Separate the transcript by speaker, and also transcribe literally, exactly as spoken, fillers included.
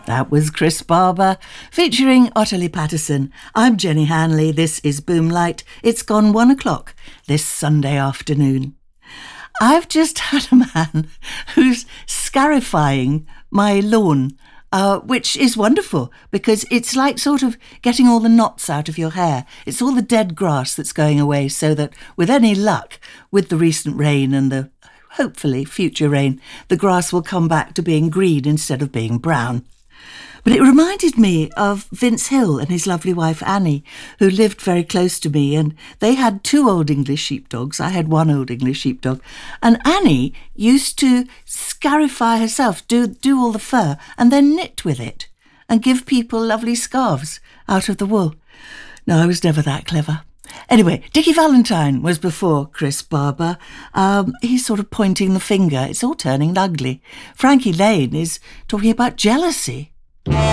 Speaker 1: That was Chris Barber featuring Ottilie Patterson. I'm Jenny Hanley. This is Boomlight. It's gone one o'clock this Sunday afternoon. I've just had a man who's scarifying my lawn, uh, which is wonderful because it's like sort of getting all the knots out of your hair. It's all the dead grass that's going away, so that with any luck, with the recent rain and the hopefully future rain, the grass will come back to being green instead of being brown. But it reminded me of Vince Hill and his lovely wife Annie, who lived very close to me, and they had two Old English sheepdogs. I had one Old English sheepdog, and Annie used to scarify herself, do, do all the fur, and then knit with it, and give people lovely scarves out of the wool. No, I was never that clever. Anyway, Dickie Valentine was before Chris Barber. Um, he's sort of pointing the finger. It's all turning ugly. Frankie Lane is talking about jealousy.